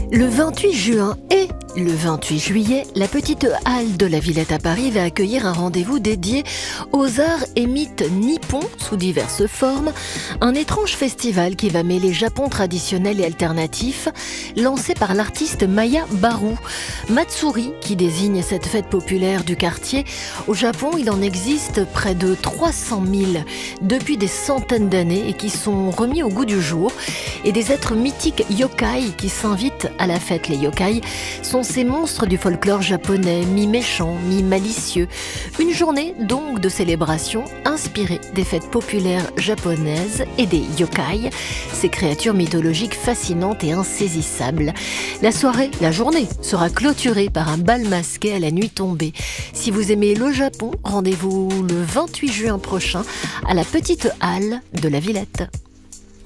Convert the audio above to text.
Le 28 juin et le 28 juillet, la petite halle de la Villette à Paris va accueillir un rendez-vous dédié aux arts et mythes nippons sous diverses formes, un étrange festival qui va mêler Japon traditionnel et alternatif, lancé par l'artiste Maya Baru. Matsuri, qui désigne cette fête populaire du quartier. Au Japon, il en existe près de 300 000 depuis des centaines d'années et qui sont remis au goût du jour. Et des êtres mythiques yokai qui s'invitent à la fête. Les yokai sont ces monstres du folklore japonais, mi-méchants, mi-malicieux. Une journée donc de célébration inspirée des fêtes populaires japonaises et des yokai, ces créatures mythologiques fascinantes et insaisissables. La journée sera clôturée par un bal masqué à la nuit tombée. Si vous aimez le Japon, rendez-vous le 28 juin prochain à la petite halle de la Villette.